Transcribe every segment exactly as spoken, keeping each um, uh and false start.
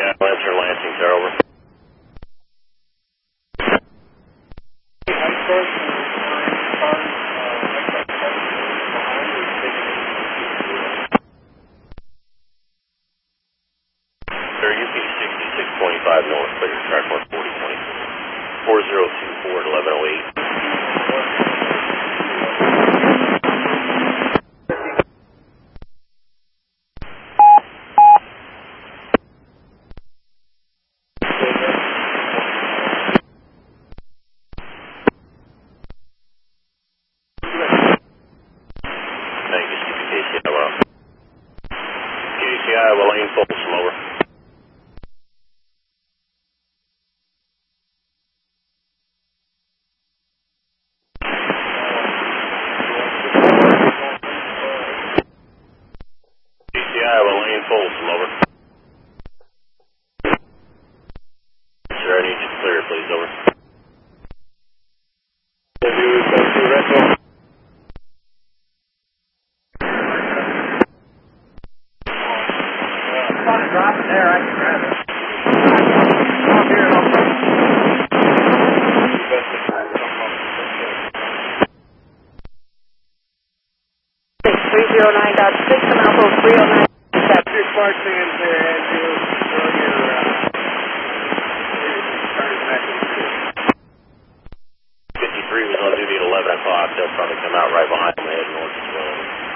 Yeah, Lancer Lansing, sir, over. Sir, U P sixty-six twenty-five north, clear track one forty twenty-four. four zero two four at eleven oh eight. Thank you, C P K C I, well. K C I, well, lane full, slower. K C I, well, lane full, slower. Sir, I need you to clear it, please, over. Drop it there, I can grab it. Come here, I'll three zero nine dot six, Amalco three oh nine. Your spark things there, Andrew. Throw your, uh, turn back in fifty-three was on duty at eleven o'clock. They'll probably come out right behind them heading north as well.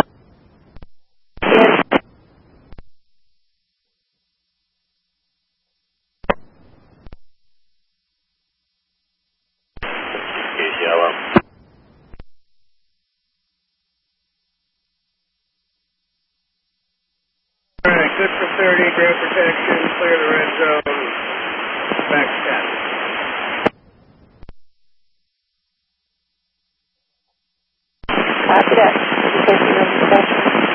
K C I, well. Alright, good for thirty, ground protection, clear the red zone, back step. Copy that.